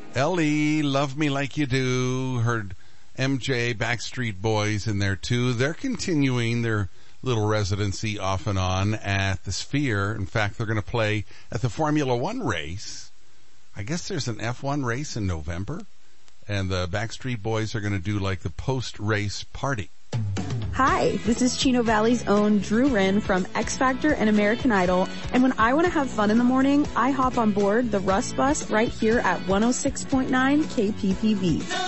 Ellie, Love Me Like You Do, heard MJ, Backstreet Boys in there too. They're continuing their little residency off and on at the Sphere. In fact, they're going to play at the Formula One race. I guess there's an F1 race in November, and the Backstreet Boys are going to do like the post-race party. Hi, this is Chino Valley's own Drew Wren from X Factor and American Idol. And when I want to have fun in the morning, I hop on board the Russ Bus right here at 106.9 KPPV.